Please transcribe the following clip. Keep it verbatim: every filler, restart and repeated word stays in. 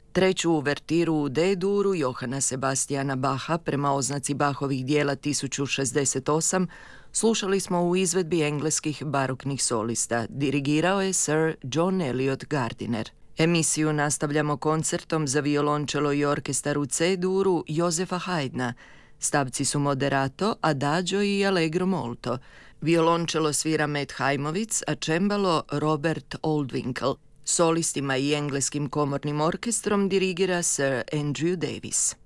Treću uvertiru u D-duru Johana Sebastiana Bacha prema oznaci Bachovih dijela tisuću šezdeset osam slušali smo u izvedbi engleskih baroknih solista. Dirigirao je Sir John Eliot Gardiner. Emisiju nastavljamo koncertom za violončelo i orkestar u C-duru Josefa Haydna. Stavci su moderato, adagio i allegro molto. Violončelo svira Matt Hajmovic, a čembalo Robert Oldwinkle. Solistima i engleskim komornim orkestrom dirigira Sir Andrew Davis.